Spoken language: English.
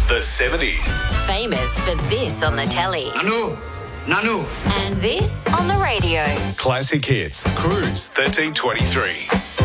The 70s. Famous for this on the telly. Nanu. And this on the radio. Classic hits. Cruise 1323.